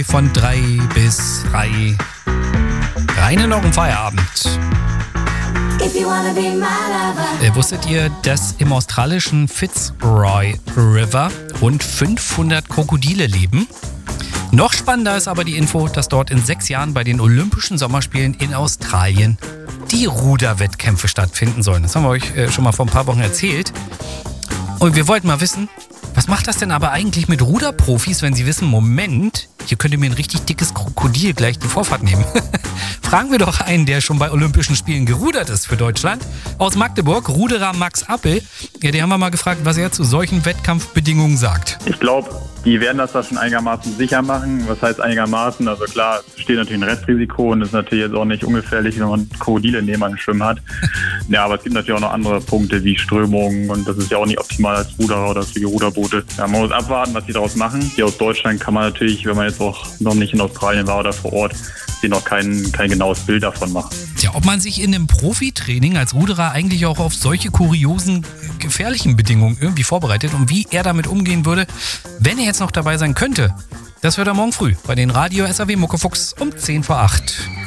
Von 3 bis 3. Rein in euren Feierabend. Wusstet ihr, dass im australischen Fitzroy River rund 500 Krokodile leben? Noch spannender ist aber die Info, dass dort in 6 Jahren bei den Olympischen Sommerspielen in Australien die Ruderwettkämpfe stattfinden sollen. Das haben wir euch schon mal vor ein paar Wochen erzählt. Und wir wollten mal wissen, was macht das denn aber eigentlich mit Ruderprofis, wenn sie wissen, Moment, hier könnte mir ein richtig dickes Krokodil gleich die Vorfahrt nehmen. Fragen wir doch einen, der schon bei Olympischen Spielen gerudert ist für Deutschland. Aus Magdeburg, Ruderer Max Appel. Ja, den haben wir mal gefragt, was er zu solchen Wettkampfbedingungen sagt. Ich glaube, die werden das da schon einigermaßen sicher machen. Was heißt einigermaßen? Also klar, es steht natürlich ein Restrisiko und es ist natürlich jetzt auch nicht ungefährlich, wenn man Krokodile neben einem Schwimmen hat. Ja, aber es gibt natürlich auch noch andere Punkte wie Strömungen und das ist ja auch nicht optimal als Ruderer oder für die Ruderboote. Ja, man muss abwarten, was die daraus machen. Hier aus Deutschland kann man natürlich, wenn man jetzt auch noch nicht in Australien war oder vor Ort, die noch kein genaues Bild davon machen. Ja, ob man sich in einem Profitraining als Ruderer eigentlich auch auf solche kuriosen, gefährlichen Bedingungen irgendwie vorbereitet und wie er damit umgehen würde, wenn er jetzt noch dabei sein könnte, das hört er morgen früh bei den Radio SAW Muckefuchs um 7:50.